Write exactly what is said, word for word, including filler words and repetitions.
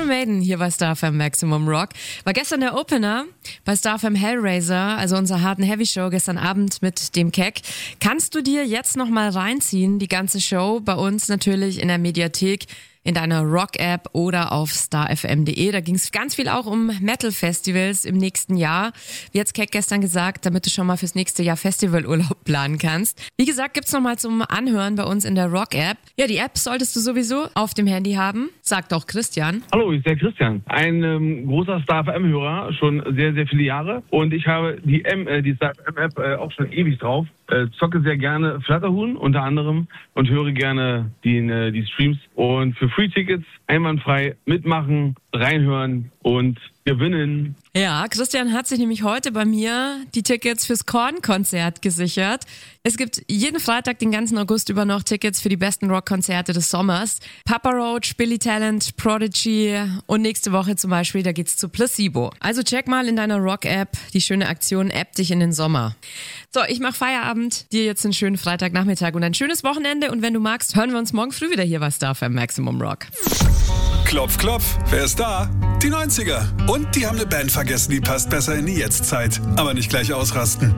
Iron Maiden hier bei Star F M Maximum Rock. War gestern der Opener bei Star F M Hellraiser, also unserer harten Heavy Show gestern Abend mit dem Keck. Kannst du dir jetzt noch mal reinziehen, die ganze Show bei uns natürlich in der Mediathek, in deiner Rock-App oder auf star f m punkt d e. Da ging es ganz viel auch um Metal-Festivals im nächsten Jahr. Wie hat's Keck gestern gesagt, damit du schon mal fürs nächste Jahr Festivalurlaub planen kannst. Wie gesagt, gibt's noch mal zum Anhören bei uns in der Rock-App. Ja, die App solltest du sowieso auf dem Handy haben, sagt auch Christian. Hallo, ich bin der Christian, ein ähm, großer Star F M-Hörer, schon sehr, sehr viele Jahre. Und ich habe die, M, äh, die Star F M-App äh, auch schon ewig drauf. Äh, zocke sehr gerne Flatterhuhn unter anderem und höre gerne die, äh, die Streams. Und für Free-Tickets einwandfrei mitmachen, reinhören und gewinnen. Ja, Christian hat sich nämlich heute bei mir die Tickets fürs Korn-Konzert gesichert. Es gibt jeden Freitag den ganzen August über noch Tickets für die besten Rockkonzerte des Sommers. Papa Roach, Billy Talent, Prodigy und nächste Woche zum Beispiel, da geht's zu Placebo. Also check mal in deiner Rock-App die schöne Aktion App dich in den Sommer. So, ich mach Feierabend, dir jetzt einen schönen Freitagnachmittag und ein schönes Wochenende und wenn du magst, hören wir uns morgen früh wieder hier bei Star F M Maximum Rock. Klopf, klopf, wer ist da? Die neunziger. Und die haben eine Band vergessen, die passt besser in die Jetztzeit. Aber nicht gleich ausrasten.